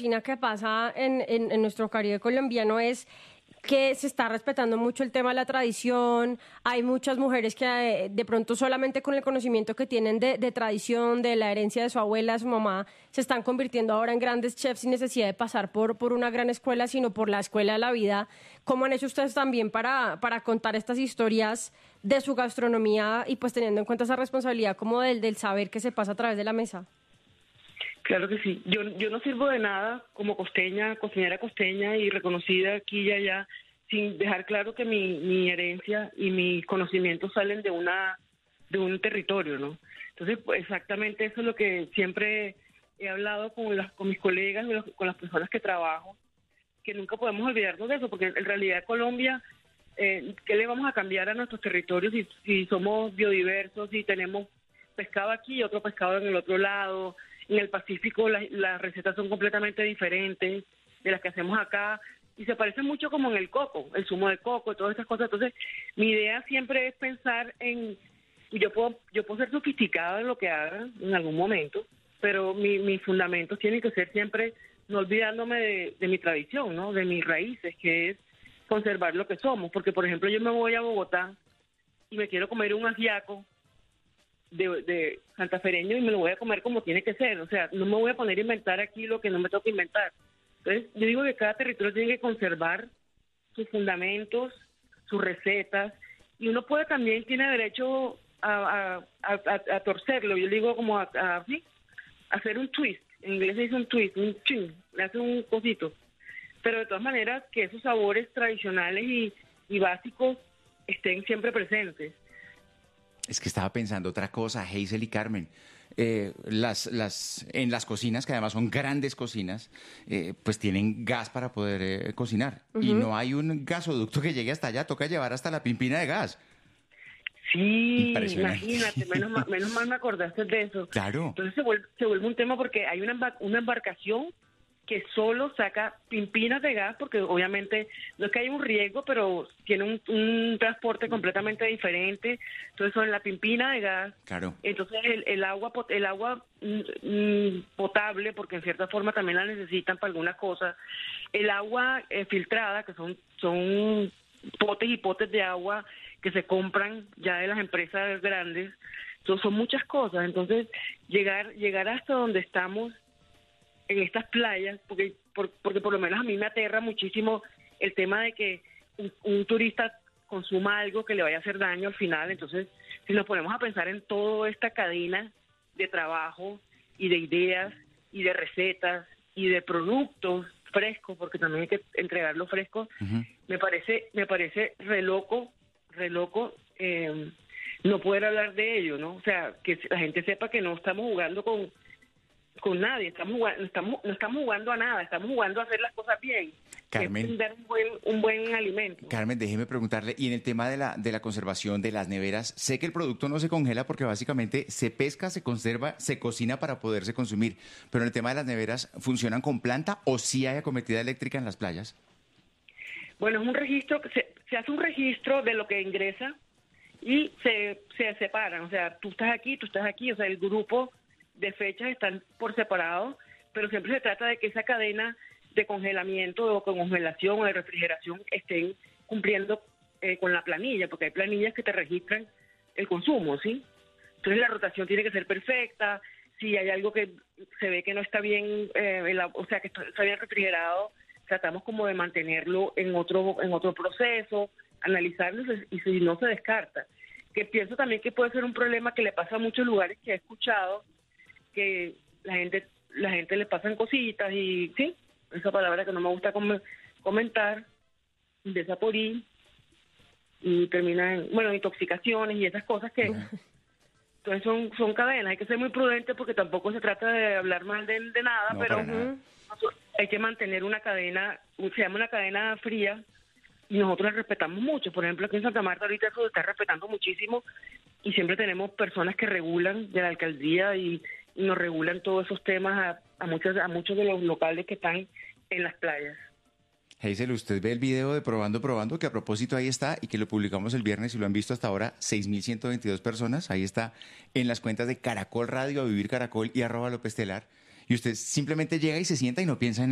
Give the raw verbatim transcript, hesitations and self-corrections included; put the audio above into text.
cocina que pasa en, en, en nuestro Caribe colombiano es que se está respetando mucho el tema de la tradición. Hay muchas mujeres que eh, de pronto solamente con el conocimiento que tienen de, de tradición, de la herencia de su abuela, de su mamá, se están convirtiendo ahora en grandes chefs sin necesidad de pasar por, por una gran escuela, sino por la escuela de la vida. ¿Cómo han hecho ustedes también para, para contar estas historias de su gastronomía y pues teniendo en cuenta esa responsabilidad como del, del saber que se pasa a través de la mesa? Claro que sí. Yo, yo no sirvo de nada como costeña, cocinera costeña y reconocida aquí y allá, sin dejar claro que mi, mi herencia y mis conocimientos salen de una de un territorio, ¿no? Entonces, pues, exactamente eso es lo que siempre he hablado con, las, con mis colegas, con las personas que trabajo, que nunca podemos olvidarnos de eso, porque en realidad Colombia, eh, ¿qué le vamos a cambiar a nuestros territorios si, si somos biodiversos, si tenemos pescado aquí y otro pescado en el otro lado? En el Pacífico la, las recetas son completamente diferentes de las que hacemos acá y se parecen mucho como en el coco, el zumo de coco, todas estas cosas. Entonces, mi idea siempre es pensar en, yo puedo yo puedo ser sofisticada en lo que haga en algún momento, pero mi, mis fundamentos tienen que ser siempre no olvidándome de, de mi tradición, ¿no? De mis raíces, que es conservar lo que somos. Porque, por ejemplo, yo me voy a Bogotá y me quiero comer un ajiaco De, de santafereño y me lo voy a comer como tiene que ser, o sea, no me voy a poner a inventar aquí lo que no me toca inventar. Entonces, yo digo que cada territorio tiene que conservar sus fundamentos, sus recetas, y uno puede también, tiene derecho a, a, a, a, a torcerlo, yo digo como a, a, ¿sí? a hacer un twist, en inglés se dice un twist, un ching, le hace un cosito, pero de todas maneras que esos sabores tradicionales y, y básicos estén siempre presentes. Es que estaba pensando otra cosa, Hazel y Carmen. Eh, las, las, en las cocinas, que además son grandes cocinas, eh, pues tienen gas para poder eh, cocinar. Uh-huh. Y no hay un gasoducto que llegue hasta allá, toca llevar hasta la pimpina de gas. Sí, imagínate, menos mal, menos mal me acordaste de eso. Claro. Entonces se vuelve, se vuelve un tema porque hay una, una embarcación que solo saca pimpinas de gas, porque obviamente no es que haya un riesgo, pero tiene un, un transporte completamente diferente. Entonces son la pimpina de gas. Claro. Entonces el, el agua el agua mm, potable, porque en cierta forma también la necesitan para algunas cosas. El agua eh, filtrada, que son son potes y potes de agua que se compran ya de las empresas grandes. Entonces son muchas cosas. Entonces llegar llegar hasta donde estamos en estas playas, porque por, porque por lo menos a mí me aterra muchísimo el tema de que un, un turista consuma algo que le vaya a hacer daño al final. Entonces, si nos ponemos a pensar en toda esta cadena de trabajo y de ideas y de recetas y de productos frescos, porque también hay que entregarlo fresco, uh-huh. me parece me parece re loco, re loco eh, no poder hablar de ello, ¿no? O sea, que la gente sepa que no estamos jugando con con nadie, estamos jugando, estamos, no estamos jugando a nada, estamos jugando a hacer las cosas bien, Carmen, es dar un buen, un buen alimento. Carmen, déjeme preguntarle, y en el tema de la, de la conservación de las neveras, sé que el producto no se congela porque básicamente se pesca, se conserva, se cocina para poderse consumir, pero en el tema de las neveras, ¿funcionan con planta o sí hay acometida eléctrica en las playas? Bueno, es un registro, se, se hace un registro de lo que ingresa y se, se separan, o sea, tú estás aquí, tú estás aquí, o sea, el grupo de fechas están por separado, pero siempre se trata de que esa cadena de congelamiento o congelación o de refrigeración estén cumpliendo eh, con la planilla, porque hay planillas que te registran el consumo, ¿sí? Entonces la rotación tiene que ser perfecta. Si hay algo que se ve que no está bien, eh, el, o sea, que está bien refrigerado, tratamos como de mantenerlo en otro en otro proceso, analizarlo y si no se descarta. Que pienso también que puede ser un problema que le pasa a muchos lugares que he escuchado, que la gente la gente le pasan cositas y sí, esa palabra que no me gusta com- comentar, desaporí, y termina en, bueno, intoxicaciones y esas cosas que uh-huh. entonces son son cadenas. Hay que ser muy prudente porque tampoco se trata de hablar mal de, de nada, no, pero nada. hay que mantener una cadena, se llama una cadena fría, y nosotros la respetamos mucho. Por ejemplo, aquí en Santa Marta ahorita eso se está respetando muchísimo y siempre tenemos personas que regulan de la alcaldía y y nos regulan todos esos temas a, a muchos a muchos de los locales que están en las playas. Hazel, usted ve el video de Probando Probando, que a propósito ahí está y que lo publicamos el viernes y lo han visto hasta ahora seis mil ciento veintidós personas. Ahí está en las cuentas de Caracol Radio, A Vivir Caracol y arroba López Telar. Y usted simplemente llega y se sienta y no piensa en